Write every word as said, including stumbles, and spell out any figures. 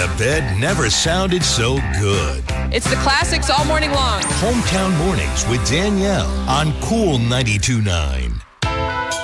to bed never sounded so good. It's the classics all morning long. Hometown Mornings with Danielle on Cool ninety-two point nine.